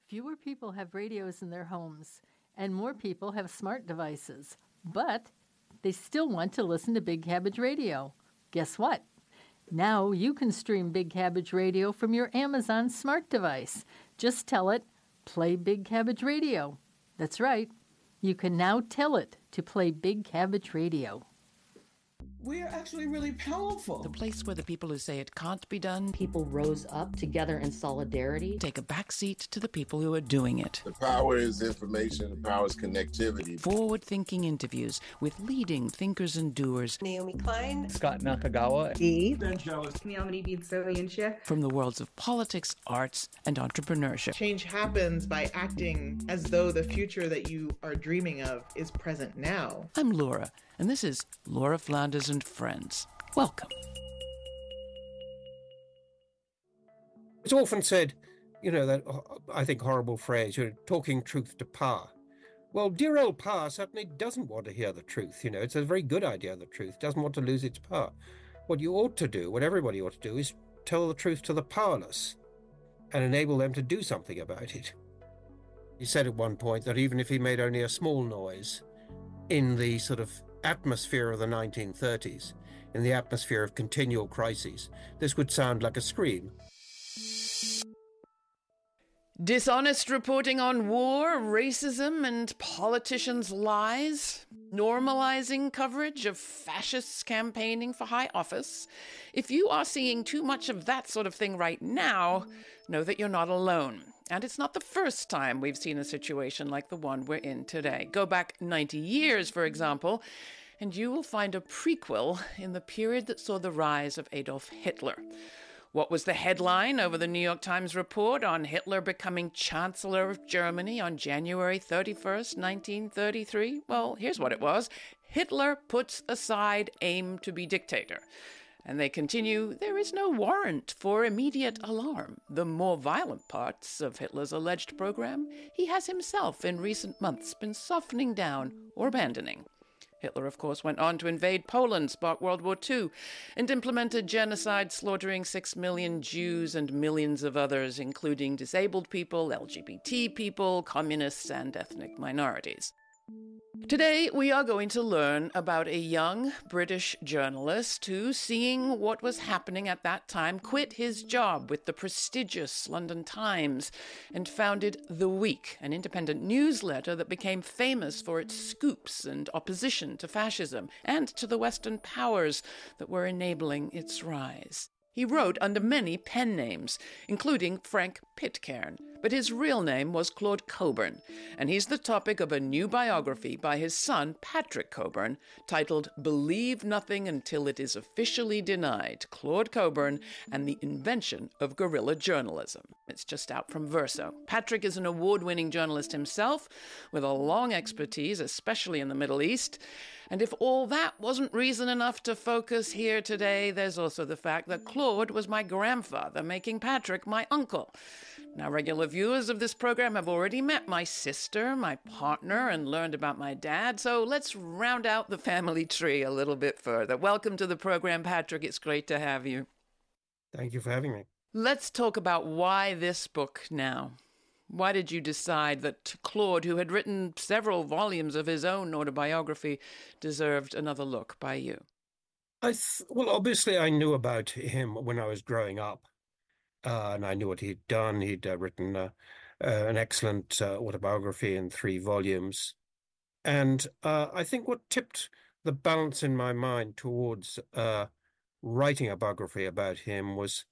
Fewer people have radios in their homes, and more people have smart devices. But they still want to listen to Big Cabbage Radio. Guess what? Now you can stream Big Cabbage Radio from your Amazon smart device. Just tell it, play Big Cabbage Radio. That's right. You can now tell it to play Big Cabbage Radio. We're actually really powerful. The place where the people who say it can't be done, people rose up together in solidarity, take a backseat to the people who are doing it. The power is information, the power is connectivity. Forward-thinking interviews with leading thinkers and doers. Naomi Klein, Scott Nakagawa, Ben Jealous, from the worlds of politics, arts, and entrepreneurship. Change happens by acting as though the future that you are dreaming of is present now. I'm Laura, and this is Laura Flanders and Friends. Welcome. It's often said, that I think horrible phrase, talking truth to power. Well, dear old power certainly doesn't want to hear the truth. It's a very good idea, the truth, doesn't want to lose its power. What you ought to do, what everybody ought to do, is tell the truth to the powerless and enable them to do something about it. He said at one point that even if he made only a small noise in the sort of atmosphere of the 1930s, in the atmosphere of continual crises, this would sound like a scream. Dishonest reporting on war, racism, and politicians' lies. Normalizing coverage of fascists campaigning for high office. If you are seeing too much of that sort of thing right now, know that you're not alone. And it's not the first time we've seen a situation like the one we're in today. Go back 90 years, for example, and you will find a prequel in the period that saw the rise of Adolf Hitler. What was the headline over the New York Times report on Hitler becoming Chancellor of Germany on January 31st, 1933? Well, here's what it was. Hitler puts aside aim to be dictator. And they continue, there is no warrant for immediate alarm. The more violent parts of Hitler's alleged program, he has himself in recent months been softening down or abandoning. Hitler, of course, went on to invade Poland, spark World War II, and implemented genocide, slaughtering 6 million Jews and millions of others, including disabled people, LGBT people, communists, and ethnic minorities. Today, we are going to learn about a young British journalist who, seeing what was happening at that time, quit his job with the prestigious London Times and founded The Week, an independent newsletter that became famous for its scoops and opposition to fascism and to the Western powers that were enabling its rise. He wrote under many pen names, including Frank Pitcairn, but his real name was Claude Cockburn, and he's the topic of a new biography by his son, Patrick Cockburn, titled Believe Nothing Until It Is Officially Denied, Claude Cockburn and the Invention of Guerrilla Journalism. It's just out from Verso. Patrick is an award-winning journalist himself, with a long expertise, especially in the Middle East. And if all that wasn't reason enough to focus here today, there's also the fact that Claude was my grandfather, making Patrick my uncle. Now, regular viewers of this program have already met my sister, my partner, and learned about my dad, so let's round out the family tree a little bit further. Welcome to the program, Patrick. It's great to have you. Thank you for having me. Let's talk about why this book now. Why did you decide that Claude, who had written several volumes of his own autobiography, deserved another look by you? Well, obviously I knew about him when I was growing up, and I knew what he'd done. He'd written an excellent autobiography in 3 volumes. And I think what tipped the balance in my mind towards writing a biography about him was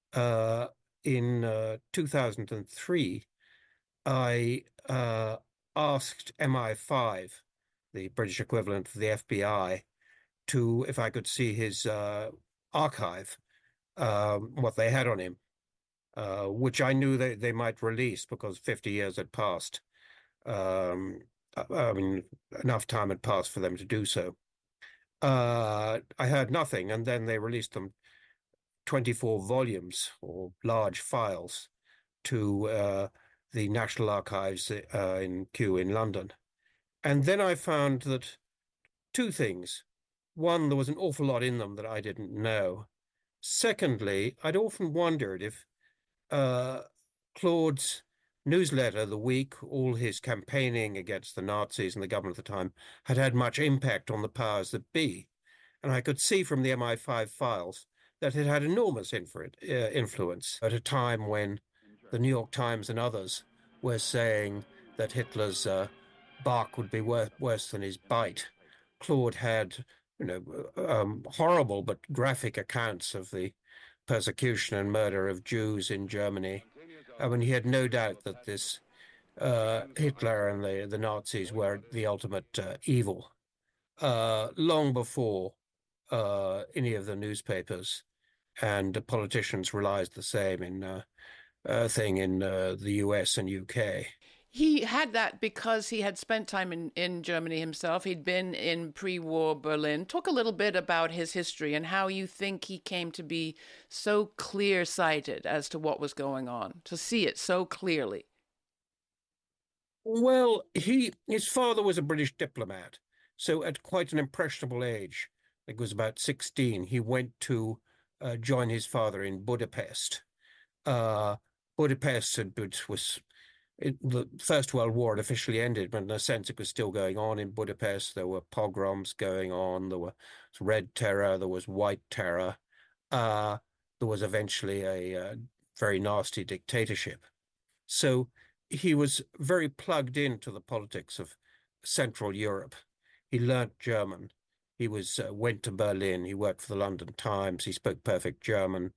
in 2003, I asked MI5, the British equivalent of the FBI, if I could see his archive, what they had on him, which I knew they might release because 50 years had passed. I mean, enough time had passed for them to do so. I heard nothing, and then they released them 24 volumes or large files to the National Archives in Kew in London. And then I found that 2 things. One, there was an awful lot in them that I didn't know. Secondly, I'd often wondered if Claude's newsletter, The Week, all his campaigning against the Nazis and the government at the time had had much impact on the powers that be. And I could see from the MI5 files that it had enormous influence at a time when the New York Times and others were saying that Hitler's bark would be worse than his bite. Claude had, horrible but graphic accounts of the persecution and murder of Jews in Germany. I mean, he had no doubt that this Hitler and the Nazis were the ultimate evil. Long before any of the newspapers and politicians realized the same in the US and UK. He had that because he had spent time in Germany himself. He'd been in pre-war Berlin. Talk a little bit about his history and how you think he came to be so clear-sighted as to what was going on, to see it so clearly. Well, his father was a British diplomat, so at quite an impressionable age, I think it was about 16, he went to join his father in Budapest. Budapest the First World War had officially ended, but in a sense it was still going on in Budapest. There were pogroms going on. There was Red Terror. There was White Terror. There was eventually a very nasty dictatorship. So he was very plugged into the politics of Central Europe. He learnt German. He went to Berlin. He worked for the London Times. He spoke perfect German.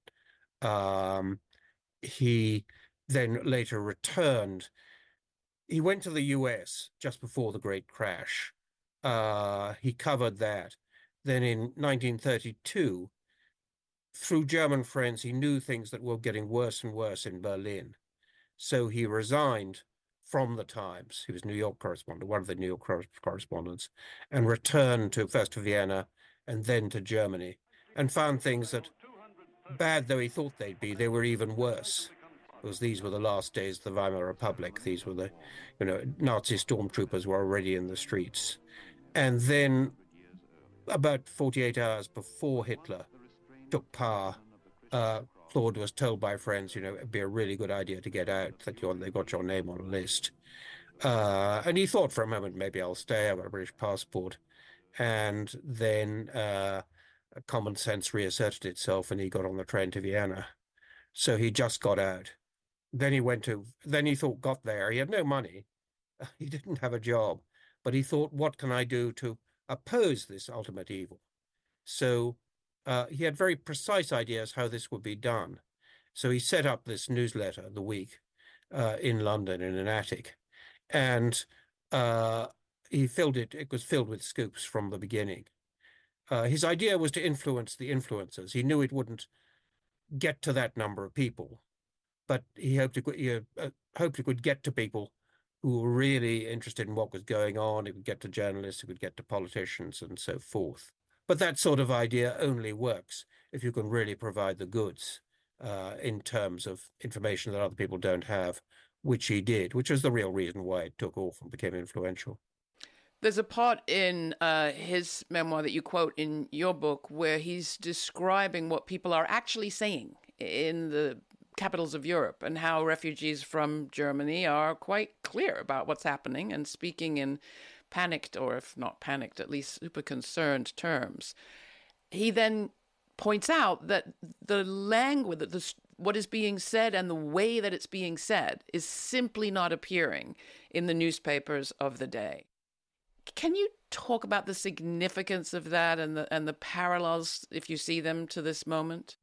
He then later returned. He went to the US just before the Great Crash. He covered that. Then in 1932, through German friends, he knew things that were getting worse and worse in Berlin. So he resigned from the Times. He was New York correspondent, one of the New York correspondents, and returned first to Vienna and then to Germany, and found things that, bad though he thought they'd be, they were even worse. Because these were the last days of the Weimar Republic. These were Nazi stormtroopers were already in the streets. And then about 48 hours before Hitler took power, Claude was told by friends, it'd be a really good idea to get out, that they got your name on a list. And he thought for a moment, maybe I'll stay, I've got a British passport. And then common sense reasserted itself and he got on the train to Vienna. So he just got out. Then he got there. He had no money. He didn't have a job, but he thought, what can I do to oppose this ultimate evil? So he had very precise ideas how this would be done. So he set up this newsletter, The Week, in London in an attic. And he filled it. It was filled with scoops from the beginning. His idea was to influence the influencers. He knew it wouldn't get to that number of people, but he hoped it could get to people who were really interested in what was going on. It would get to journalists, it would get to politicians and so forth. But that sort of idea only works if you can really provide the goods in terms of information that other people don't have, which he did, which was the real reason why it took off and became influential. There's a part in his memoir that you quote in your book where he's describing what people are actually saying in the capitals of Europe and how refugees from Germany are quite clear about what's happening and speaking in panicked, or if not panicked, at least super concerned terms. He then points out that the language, what is being said and the way that it's being said is simply not appearing in the newspapers of the day. Can you talk about the significance of that and the parallels, if you see them, to this moment?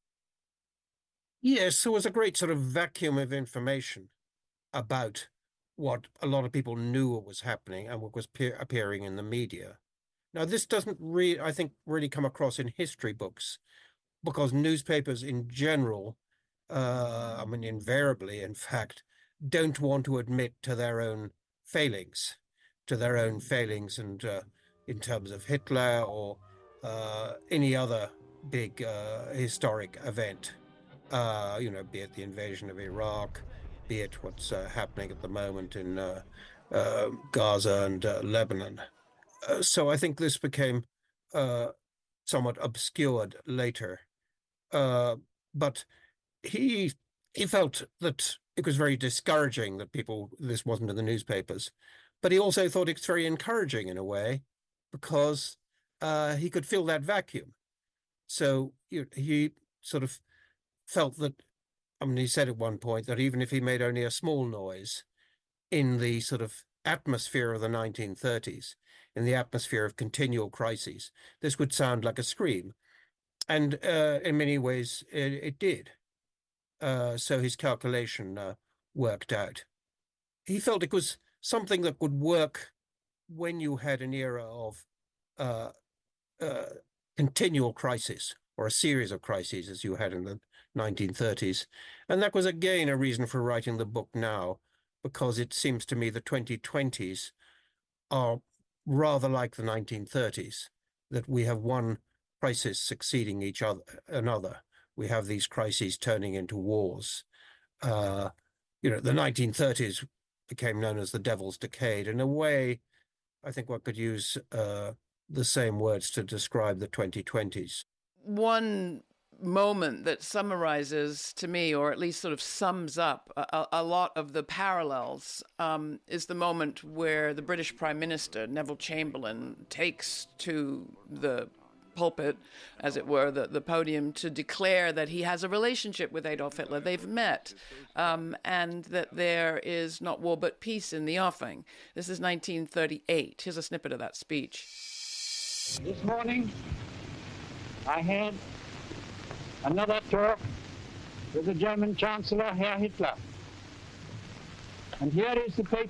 Yes, there was a great sort of vacuum of information about what a lot of people knew what was happening and what was appearing in the media. Now, this doesn't really, I think, really come across in history books because newspapers in general, invariably, in fact, don't want to admit to their own failings, and in terms of Hitler or any other big historic event. Be it the invasion of Iraq, be it what's happening at the moment in Gaza and Lebanon. So I think this became somewhat obscured later. But he felt that it was very discouraging that this wasn't in the newspapers. But he also thought it's very encouraging in a way, because he could fill that vacuum. So he sort of felt that, I mean, he said at one point that even if he made only a small noise in the sort of atmosphere of the 1930s, in the atmosphere of continual crises, this would sound like a scream. And in many ways, it did. So his calculation worked out. He felt it was something that would work when you had an era of continual crisis, or a series of crises as you had in the 1930s. And that was again a reason for writing the book now, because it seems to me the 2020s are rather like the 1930s, that we have one crisis succeeding another. We have these crises turning into wars. The 1930s became known as the Devil's Decade. In a way, I think one could use the same words to describe the 2020s. One moment that summarizes to me, or at least sort of sums up a lot of the parallels, is the moment where the British Prime Minister, Neville Chamberlain, takes to the pulpit, as it were, the podium, to declare that he has a relationship with Adolf Hitler. They've met, and that there is not war but peace in the offing. This is 1938. Here's a snippet of that speech. This morning, I had another talk with the German Chancellor, Herr Hitler. And here is the paper